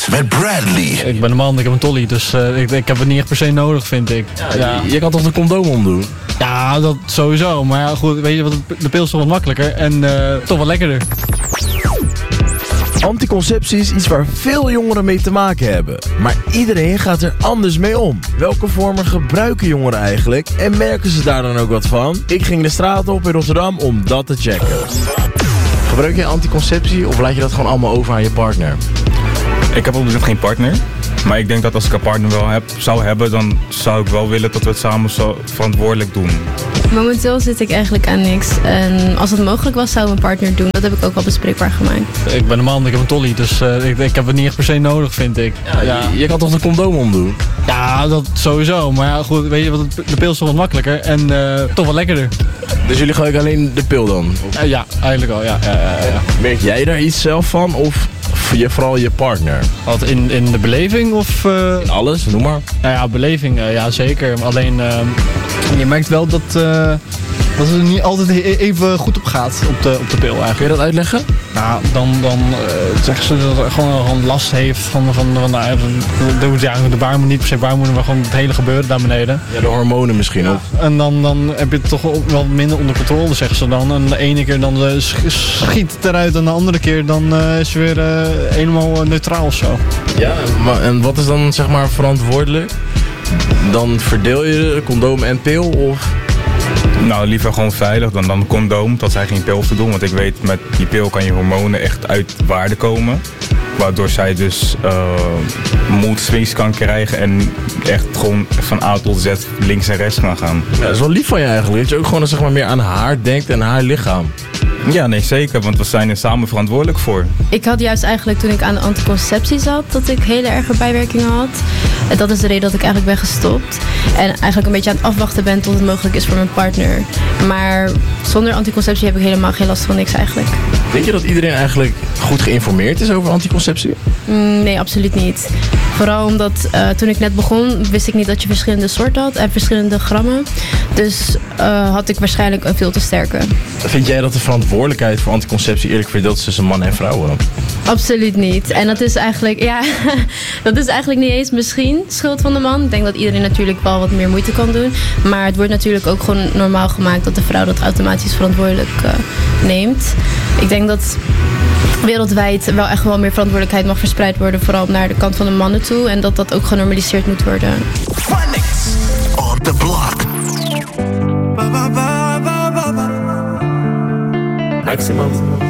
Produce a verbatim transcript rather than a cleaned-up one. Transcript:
Fun-Niks met Bradley. Ik ben een man, ik heb een tolly, dus uh, ik, ik heb het niet echt per se nodig, vind ik. Ja, ja. Je, je kan toch de condoom omdoen? Ja, dat sowieso. Maar ja, goed, weet je wat, de pil is toch wat makkelijker en uh, toch wat lekkerder. Anticonceptie is iets waar veel jongeren mee te maken hebben. Maar iedereen gaat er anders mee om. Welke vormen gebruiken jongeren eigenlijk? En merken ze daar dan ook wat van? Ik ging de straat op in Rotterdam om dat te checken. Gebruik je anticonceptie of laat je dat gewoon allemaal over aan je partner? Ik heb op dit moment geen partner. Maar ik denk dat als ik een partner wel heb, zou hebben, dan zou ik wel willen dat we het samen zo verantwoordelijk doen. Momenteel zit ik eigenlijk aan niks. En als het mogelijk was, zou mijn partner doen. Dat heb ik ook al bespreekbaar gemaakt. Ik ben een man, ik heb een tolly, dus uh, ik, ik heb het niet echt per se nodig, vind ik. Ja, ja. Je, je kan toch de condoom omdoen? Ja, dat sowieso. Maar ja, goed, weet je wat, de pil is toch wat makkelijker en uh, toch wat lekkerder. Dus jullie gebruiken alleen de pil dan? Uh, ja, eigenlijk wel, ja, ja, ja, ja. Merk jij daar iets zelf van of je, vooral je partner? Wat, in, in de beleving of... Uh... In alles, noem maar. Nou ja, beleving, uh, ja zeker. Alleen, uh, je merkt wel dat, uh, dat het er niet altijd even goed op gaat op de, op de pil eigenlijk. Kun je dat uitleggen? Nou, dan, dan uh, zeggen ze dat er gewoon, gewoon last heeft van, van, van nou, de, ja, de baarmoeder, niet per se baarmoeder, maar gewoon het hele gebeuren daar beneden. Ja, de hormonen misschien ja. ook. En dan, dan heb je het toch wel minder onder controle, zeggen ze dan. En de ene keer dan uh, schiet het eruit en de andere keer dan uh, is het weer uh, helemaal neutraal of zo. Ja, maar, en wat is dan zeg maar verantwoordelijk? Dan verdeel je condoom en pil of... Nou, liever gewoon veilig dan dan condoom, dat zij geen pil hoeft te doen. Want ik weet, met die pil kan je hormonen echt uit waarde komen. Waardoor zij dus uh, mood swings kan krijgen en echt gewoon van A tot Z links en rechts kan gaan. Ja, dat is wel lief van je eigenlijk, dat je ook gewoon zeg maar, meer aan haar denkt en haar lichaam. Ja, nee zeker, want we zijn er samen verantwoordelijk voor. Ik had juist eigenlijk toen ik aan de anticonceptie zat, dat ik hele erge bijwerkingen had. En dat is de reden dat ik eigenlijk ben gestopt. En eigenlijk een beetje aan het afwachten ben tot het mogelijk is voor mijn partner. Maar zonder anticonceptie heb ik helemaal geen last van niks eigenlijk. Denk je dat iedereen eigenlijk goed geïnformeerd is over anticonceptie? Mm, nee, absoluut niet. Vooral omdat uh, toen ik net begon, wist ik niet dat je verschillende soorten had en verschillende grammen. Dus uh, had ik waarschijnlijk een veel te sterke. Vind jij dat de verantwoordelijkheid voor anticonceptie eerlijk verdeeld is tussen mannen en vrouwen? Absoluut niet. En dat is eigenlijk, ja, dat is eigenlijk niet eens misschien schuld van de man. Ik denk dat iedereen natuurlijk wel wat meer moeite kan doen. Maar het wordt natuurlijk ook gewoon normaal gemaakt dat de vrouw dat automatisch verantwoordelijk uh, neemt. Ik denk dat wereldwijd wel echt wel meer verantwoordelijkheid mag verspreid worden, vooral naar de kant van de mannen toe. En dat dat ook genormaliseerd moet worden. Fun-Niks on the block. Maximum.